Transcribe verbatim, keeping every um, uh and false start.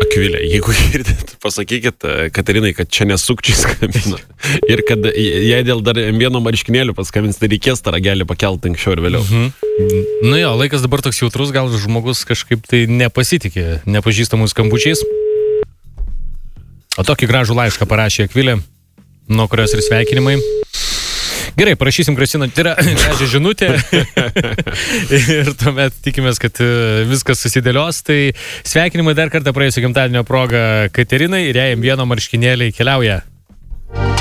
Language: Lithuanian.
Akvilė, jeigu girdit, pasakykit Katerinai, kad čia nesukčiai skambina. Ir kad jei dėl dar vieno marškinėlių paskambins, tai reikės tą ragelį pakelti anksčiau ir vėliau. Mhm. Nu jo, laikas dabar toks jautrus, gal žmogus kažkaip tai nepasitikė nepažįstamų skambučiais. O tokį gražų laišką parašė Akvilė, nuo kurios ir sveikinimai. Gerai, parašysim Kristino, tai yra gražią žinutę ir tuomet tikimės, kad viskas susidėlios. Tai sveikinimai dar kartą praėjusio gimtadienio proga Katerinai ir jai vieno marškinėliai keliauja.